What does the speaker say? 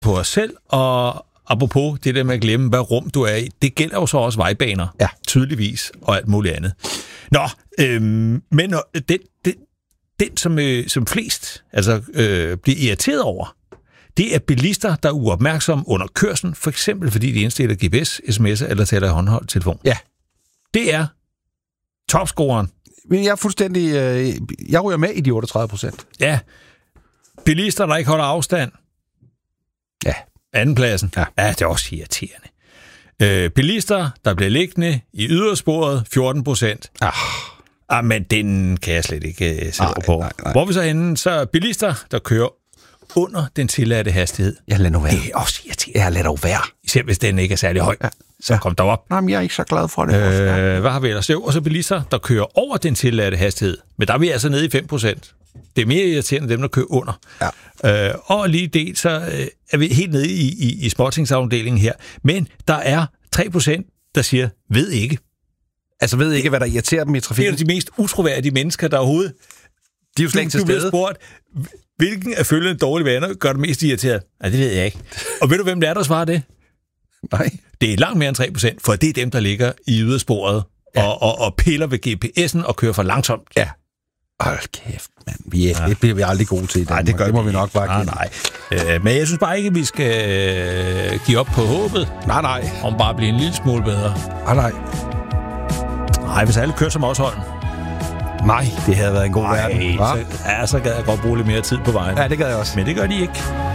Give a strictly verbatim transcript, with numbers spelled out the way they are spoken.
på os selv, og apropos det der med at glemme, hvad rum du er i, det gælder jo så også vejbaner, ja. tydeligvis, og alt muligt andet. Nå, øhm, men den, den, den som, øh, som flest altså, øh, bliver irriteret over, det er bilister, der er uopmærksomme under kørslen, for eksempel fordi de indstiller G P S, sms'er eller taler i håndholdt telefon. Ja. Det er topscoreren. Men jeg er fuldstændig... Øh, jeg ryger med i de otteogtredive procent. Ja. Bilister, der ikke holder afstand. Ja. Andenpladsen. Ja. Ja, det er også irriterende. Øh, bilister, der bliver liggende i ydersporet, fjorten procent. Ah. Ah, men den kan jeg slet ikke uh, sætte nej, på. Nej, nej. Hvor vi så henne, så bilister, der kører under den tilladte hastighed. Jeg lader nu være. Det er også irriterende. Jeg lader dog være. Især hvis den ikke er særlig høj. Ja. Så kom der op. Nej, men jeg er ikke så glad for det. Øh, hvad har vi ellers? Jo, og så bilister, der kører over den tilladte hastighed. Men der er vi altså nede i fem procent. Det er mere irriterende dem, der kører under. Ja. Øh, og lige det, så øh, er vi helt nede i, i, i småtingsafdelingen her. Men der er tre procent, der siger, ved ikke. Altså ved ikke, hvad der irriterer dem i trafikken? Det er de mest utroværdige mennesker, der overhovedet... De er jo slet ikke til stede. Du bliver spurgt, hvilken af følgende dårlige vaner gør det mest irriteret? Nej, det ved jeg ikke. Og ved du, hvem det er, der svarer det? Nej. Det er langt mere end tre procent, for det er dem, der ligger i ydersporet ja. og, og, og piller ved G P S'en og kører for langsomt. Ja. Hold kæft, mand. Vi er, ja. Det bliver vi aldrig gode til i Danmark. Nej, det, gør det må vi, vi nok bare nej, nej. Øh, men jeg synes bare ikke, at vi skal øh, give op på håbet. Nej, nej. Om bare at blive en lille smule bedre. Nej, nej. Nej, hvis alle kører som os, Holm. Nej, det havde været en god nej, verden. Så, ja, så gad jeg godt bruge lidt mere tid på vejen. Ja, det gad jeg også. Men det gør de ikke.